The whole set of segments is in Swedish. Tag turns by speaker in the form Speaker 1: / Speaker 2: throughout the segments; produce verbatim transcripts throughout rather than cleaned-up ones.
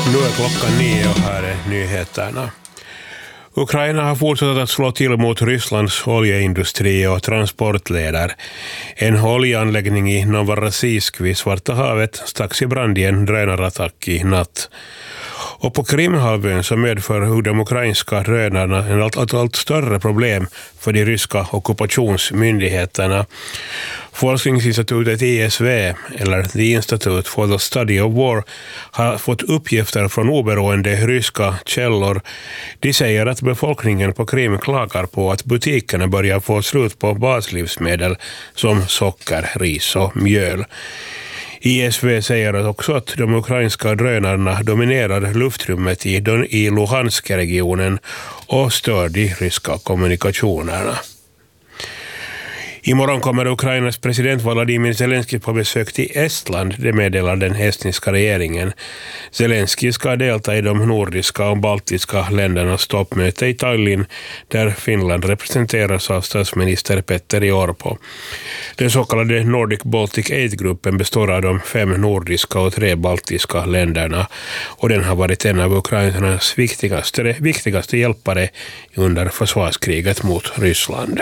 Speaker 1: Nu är klockan nio och här är nyheterna. Ukraina har fortsatt att slå till mot Rysslands oljeindustri och transportleder. En oljeanläggning i Novorossiysk vid Svarta havet stacks i brand i en drönarattack i natt. Och på Krimhalvön så medför de ukrainska drönarna en allt, allt, allt större problem för de ryska ockupationsmyndigheterna. Forskningsinstitutet I S V, eller The Institute for the Study of War, har fått uppgifter från oberoende ryska källor. De säger att befolkningen på Krim klagar på att butikerna börjar få slut på baslivsmedel som socker, ris och mjöl. I S V säger också att de ukrainska drönarna dominerar luftrummet i, i Luhansk-regionen och stör de ryska kommunikationerna. Imorgon kommer Ukrainas president Volodymyr Zelensky på besök till Estland, det meddelar den estniska regeringen. Zelensky ska delta i de nordiska och baltiska ländernas toppmöte i Tallinn, där Finland representeras av statsminister Petteri Orpo. Den så kallade Nordic Baltic Aid-gruppen består av de fem nordiska och tre baltiska länderna, och den har varit en av Ukrainas viktigaste, viktigaste hjälpare under försvarskriget mot Ryssland.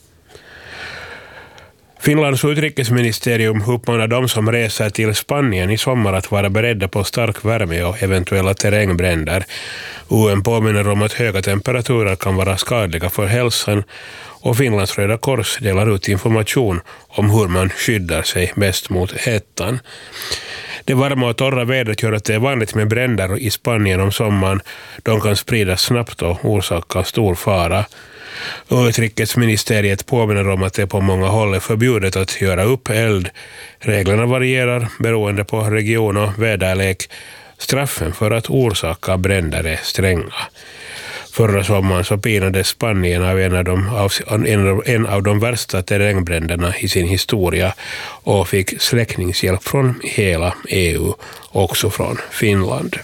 Speaker 1: Finlands utrikesministerium uppmanar de som reser till Spanien i sommar att vara beredda på stark värme och eventuella terrängbränder. U N påminner om att höga temperaturer kan vara skadliga för hälsan, och Finlands Röda Kors delar ut information om hur man skyddar sig bäst mot hettan. Det varma och torra vädret gör att det är vanligt med bränder i Spanien om sommaren. De kan spridas snabbt och orsaka stor fara. Utrikesministeriet påminner om att det på många håll är förbjudet att göra upp eld. Reglerna varierar beroende på region och väderlek. Straffen för att orsaka bränder är stränga. Förra sommaren så pinades Spanien av en av, de, av, en, en av de värsta terrängbränderna i sin historia och fick släckningshjälp från hela E U, också från Finland.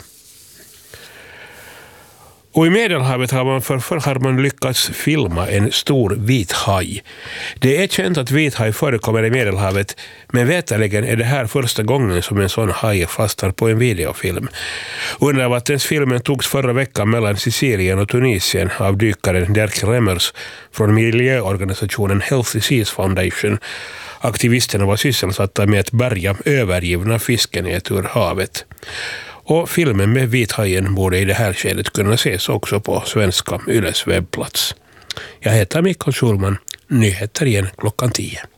Speaker 1: Och i Medelhavet har man, för, för har man lyckats filma en stor vit haj. Det är känt att vit haj förekommer i Medelhavet, men veterligen är det här första gången som en sån haj fastnar på en videofilm. Undervattensfilmen togs förra veckan mellan Sicilien och Tunisien av dykaren Dirk Remmers från miljöorganisationen Healthy Seas Foundation. Aktivisterna var sysselsatta med att bärga övergivna fiskenät ur havet. Och filmen med vithajen borde i det här skedet kunna ses också på svenska Yles webbplats. Jag heter Mikael Schulman, nyheter igen klockan tio.